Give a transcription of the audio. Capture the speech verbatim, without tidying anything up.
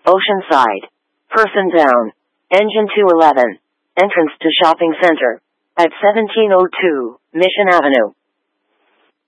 Oceanside. Person down. Engine two eleven. Entrance to shopping center. At seventeen oh two, Mission Avenue.